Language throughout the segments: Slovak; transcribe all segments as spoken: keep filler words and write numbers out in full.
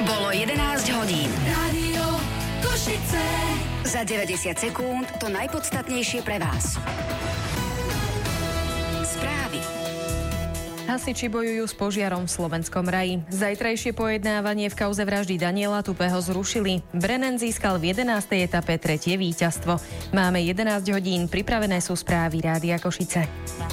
Bolo jedenásť hodín. Rádio Košice. Za deväťdesiat sekúnd to najpodstatnejšie pre vás. Správy. Hasiči bojujú s požiarom v slovenskom raji. Zajtrajšie pojednávanie v kauze vraždy Daniela Tupého zrušili. Brennan získal v jedenástej etape tretie víťazstvo. Máme jedenásť hodín, pripravené sú správy Rádia Košice.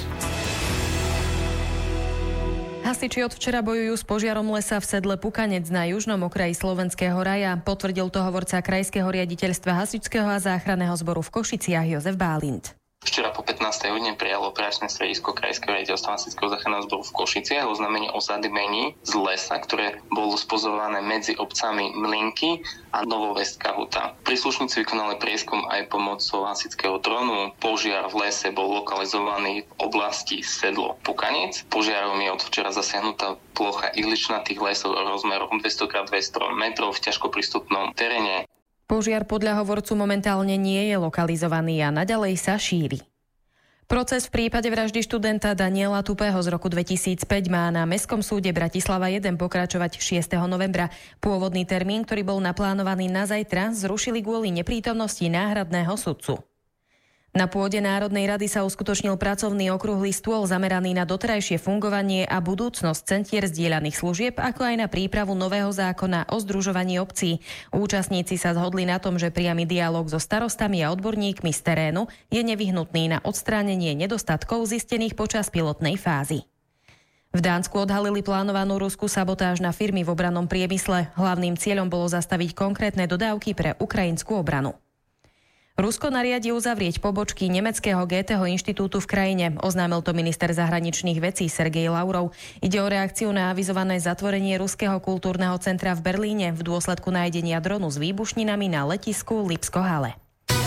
Hasiči od včera bojujú s požiarom lesa v sedle Pukanec na južnom okraji slovenského raja. Potvrdil to hovorca Krajského riaditeľstva hasičského a záchranného zboru v Košiciach Jozef Bálint. Včera po pätnástej hodine prijalo operačné stredisko Krajského riaditeľstva hasičského záchranného zboru v Košiciach oznámenie o zadymení z lesa, ktoré bolo spozorované medzi obcami Mlynky a Novovestská Huta. Príslušníci vykonali prieskum aj pomocou hasičského dronu. Požiar v lese bol lokalizovaný v oblasti sedlo Pukanec. Požiarom je od včera zasiahnutá plocha ihličnatých lesov rozmerom dvesto krát dvesto metrov v ťažko prístupnom teréne. Požiar podľa hovorcu momentálne nie je lokalizovaný a naďalej sa šíri. Proces v prípade vraždy študenta Daniela Tupého z roku dvetisícpäť má na Mestskom súde Bratislava jeden pokračovať šiesteho novembra. Pôvodný termín, ktorý bol naplánovaný na zajtra, zrušili kvôli neprítomnosti náhradného sudcu. Na pôde Národnej rady sa uskutočnil pracovný okrúhly stôl zameraný na doterajšie fungovanie a budúcnosť centier zdieľaných služieb, ako aj na prípravu nového zákona o združovaní obcí. Účastníci sa zhodli na tom, že priamy dialóg so starostami a odborníkmi z terénu je nevyhnutný na odstránenie nedostatkov zistených počas pilotnej fázy. V Dánsku odhalili plánovanú ruskú sabotáž na firmy v obrannom priemysle. Hlavným cieľom bolo zastaviť konkrétne dodávky pre ukrajinskú obranu. Rusko nariadi uzavrieť pobočky nemeckého Goetheho inštitútu v krajine, oznámil to minister zahraničných vecí Sergej Lavrov. Ide o reakciu na avizované zatvorenie Ruského kultúrneho centra v Berlíne v dôsledku nájdenia dronu s výbušninami na letisku Lipsko-Halle.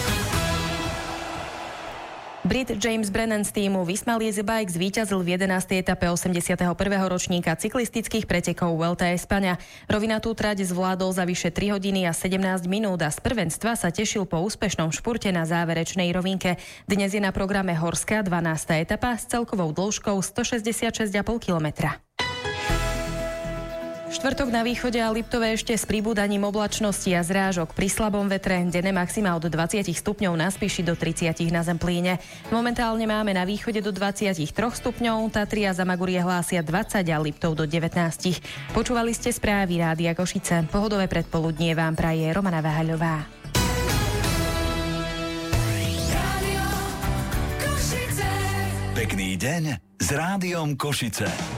Brit James Brennan z týmu Visma Lease Bike zvíťazil v jedenástej etape osemdesiateho prvého ročníka cyklistických pretekov Vuelta a España. Rovinatú trať zvládol za vyše tri hodiny a sedemnásť minút a z prvenstva sa tešil po úspešnom špurte na záverečnej rovinke. Dnes je na programe horská dvanásta etapa s celkovou dĺžkou stošesťdesiatšesť celá päť kilometra. Štvrtok na východe a Liptove ešte s pribúdaním oblačnosti a zrážok pri slabom vetre, denné maxima od dvadsať stupňov na Spiši do tridsať na Zemplíne. Momentálne máme na východe do dvadsaťtri stupňov, Tatry a Zamagurie hlásia dvadsať a Liptov do devätnásť. Počúvali ste správy Rádia Košice. Pohodové predpoludnie vám praje Romana Váhaľová. Rádio Košice. Pekný deň s Rádiom Košice.